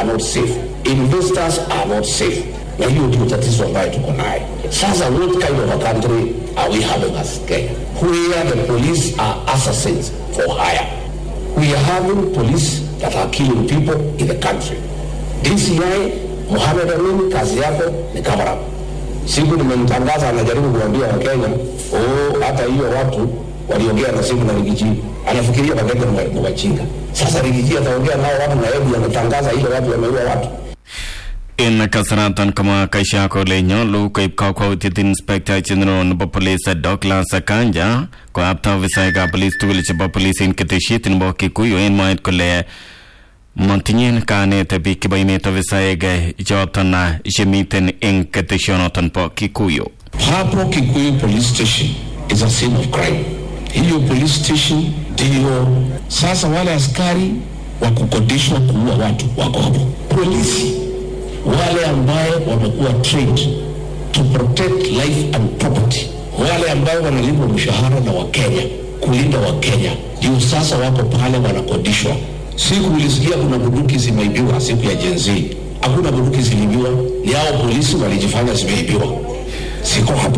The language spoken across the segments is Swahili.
are not safe, investors are not safe. Na hiyo ndio tatizo ambayo tuko nayo. Sasa what kind of a country are we having as Kenya? Where the police are assassins for hire. We are having police that are killing people in the country. DCI, Mohamed Amin, kazi yako ni cover up. Siku nimemtangaza anajaribu kuambia Wakenya, hata hiyo watu waliongea na simu na Rigiji. Anafikiria Wakenya ni wajinga. Sasa Rigiji ataongea nao watu na yeye anatangaza ile watu wameua watu. In Kasaratan kama kaisha ko lenyo lu kaip kwa utit Inspector General ng Police Douglas Kanja ko apta visayga police tugul sa police in Kitishit in Kikuyu in Moed Kole Montinyin kane tabi kibaymeto visayga jotana jemiten in Kitishonotan po Kikuyu. Hapo Kikuyu police station is a scene of crime. Hiyo police station ndio sasa wale askari wa kukodishwa kuua watu wako hapo. Polisi wale ambaye wamekuwa trained to protect life and property, wale ambaye wanalipwa mshahara na Wakenya kulinda Wakenya, ndio sasa wako pale wanakodishwa. Siku ulisikia kuna bunduki zimeibiwa siku ya Gen Z. Hakuna bunduki ziliibiwa, ni hao polisi walijifanya zimeibiwa. Siko hapo.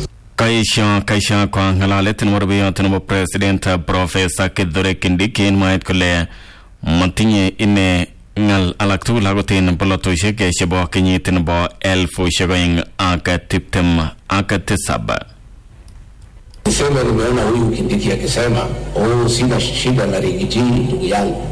Kaisha kwa ngalalet nmorbiyo tnbo President Professor Kithure Kindiki in Moed Kole Montinye ine ngal alaktu lagotin poloto sheke shebo kenyitin bo elfu shagoing akatiptem akatisaba. Nisema nimeona huyu Kindiki akisema sina shida na Rigiji ndugu yangu.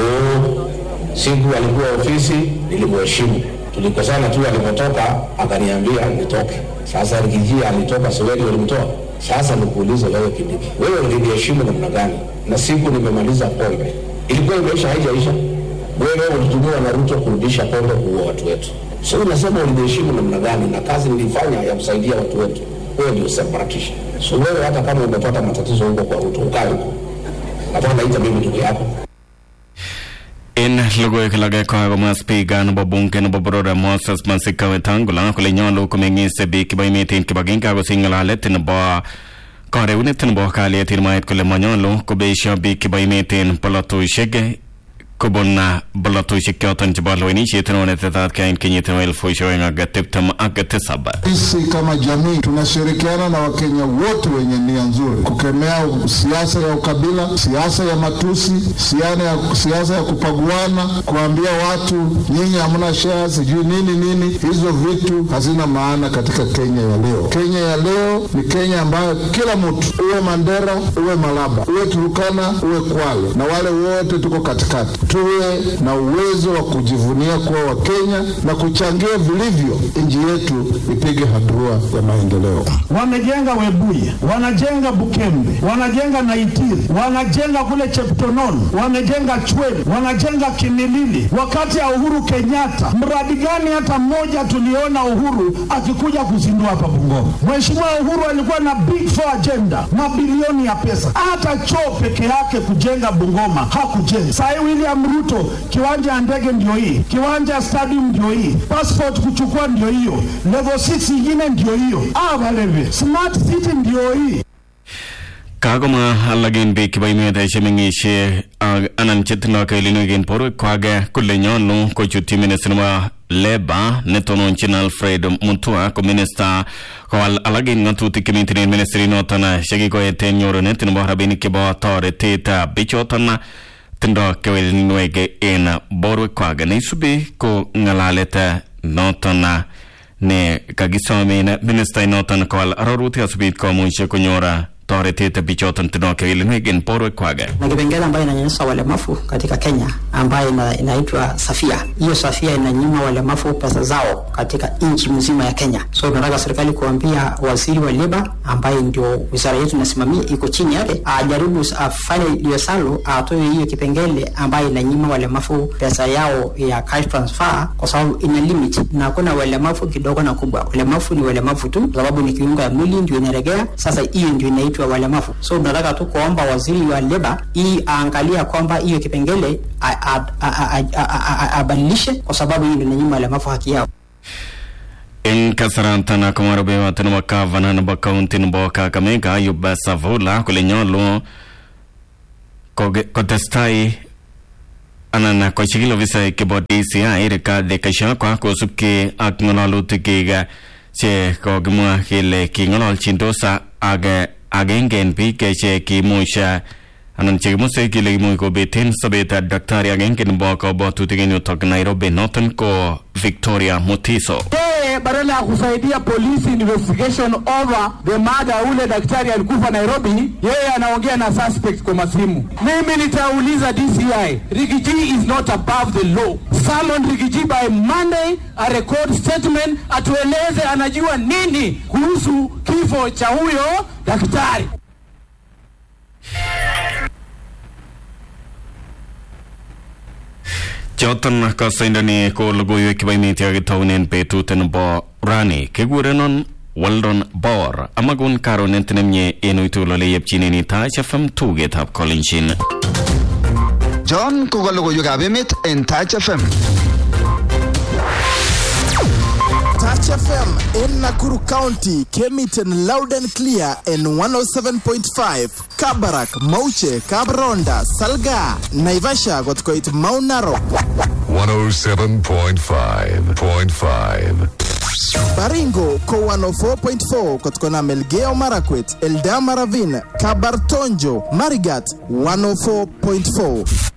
Siku alikuwa ofisi nilimheshimu. Tulikosana tu alipotoka akaniambia nitoke. Sasa Rigiji alitoka Soweto alimtoa. Sasa nikuulize wewe Kindiki, wewe uliniheshimu namna gani? Na siku nimemaliza pombe ilikuwa imeisha haijaisha? Wewe ulitumiwa na Ruto kurudisha pombe kuua watu wetu. So unasema uliniheshimu namna gani na kazi nilifanya ya kusaidia watu wetu? Wewe ndio separatist. So wewe hata kama umepata matatizo huko kwa Ruto ukae huko. Hata naita mimi ndugu yako. In lugoy kalagay ko agama speaker no babungke no babrora Moses Masika wetangula kulenyo lo kumengise bi kibaymetin kibagin ka go singalalet no ba kare unetin bo kale tirmayet kule manyolo ko be shabi kibaymetin palato shege Kubona balato shikyotan jibalo initiative na tetat kain kinyitin elfu showing agatiptam agatisaba. Sisi kama jamii tunashirikiana na Wakenya wote wenye nia nzuri kukemea siasa ya ukabila, siasa ya matusi, siasa ya kupaguana, kuambia watu nyinyi hamna share sijui nini. Hizo vitu hazina maana katika Kenya ya leo. Kenya ya leo ni Kenya ambayo kila mtu, uwe Mandera, uwe Malaba, uwe Turkana, uwe Kwale, na wale wote tuko katikati, tuwe na uwezo wa kujivunia kuwa Wakenya na kuchangia vilivyo nchi yetu ipige hatua ya maendeleo. Wamejenga Webuye, wanajenga Bukembe, wanajenga Naitiri, wanajenga kule Cheptonon, wamejenga Chwele, wanajenga Kimilili. Wakati ya Uhuru Kenyatta, mradi gani hata mmoja tuliona Uhuru akikuja kuzindua hapa Bungoma? Mheshimiwa Uhuru alikuwa na big four agenda, mabilioni ya pesa. Hata choo peke yake kujenga Bungoma hakujenga. Sasa William Ruto, kiwanja ya ndege ndio hii, kiwanja stadium ndio hii, passport kuchukua ndio hiyo, level 6 ingine ndio hiyo, waleve smart city ndio hii. Kagoma alagin be kibaymeda shemingishe anan chetna kailinogen poro kwaga kulenyonu ko chuti ministrima leba netonon chin Alfred Mutua ko minister ko alagin ngatuti kimintin ministry notana shagi ko etenyor netin bo rabini ke bo tore teta bichotana tindo kewelnwege en borwe kwaga ne subi ko ngalaleta notana ne kagisome na minister notana ko araruti asubit ko munshe ko nyora Torete bichotan tinoke ilinwegen porwe kwaga. Na kipengele ambayo inanyanyasa walemavu katika Kenya ambayo inaitwa Safia. Hiyo Safia inanyima walemavu pesa zao katika nchi mzima ya Kenya. So tunataka serikali kuambia waziri wa leba ambaye ndio wizara yetu inasimamia iko chini yake ajaribu afanye liwezalo atoe hiyo kipengele ambayo inanyima walemavu pesa yao ya cash transfer kwa sababu ina limit na kuna walemavu kidogo na kubwa. Walemavu ni walemavu tu sababu ni kiungo ya mwili ndio inaregea. Sasa hiyo ndio inaitwa walemavu. So tunataka tu kuomba waziri wa leba aangalia kwamba hiyo kipengele abadilishe kwa sababu hiyo ndio inanyima walemavu haki yao. In kasarantana kumarobe watano makavana na bakaunti nboka kamega yubasa vula kulenyolo kotestai anan kochigil ofisa kebo DCI Rigathi Gachagua kosubkei ak ng'alalutik che kokimwa kele king'ololchindos agenge en biik che kimuch anan chekimuse kele kimuch kobeten sobetab daktari agenge nebo kabwatutik en yutok Nairobi, noton ko Victoria Mutiso. Badala ya kusaidia police investigation over the murder ule daktari alikufa Nairobi, yeye anaongea na suspect kwa masimu. Mimi nitauliza DCI, Rigiji is not above the law. Summon Rigiji by Monday, a record statement, atueleze anajua nini kuhusu kifo cha huyo daktari. Joton kasaindani ko logoiwek kiba imiti agitaunen betut nebo rani kigurenon Weldon Bor amagun karon entenemye enuitulole yepchineni Taach FM tugetab Kolinchin. John ko logoiwekab emet en Taach FM. Taach FM in Nakuru County came it in loud and clear in 107.5. Kabarak, Mauche, Kabronda, Salga, Naivasha got quite Mount Narok. 107.5. Baringo ko 104.4 kotkona Melgeo Marakwet, Eldama Ravine, Kabartonjo, Marigat 104.4.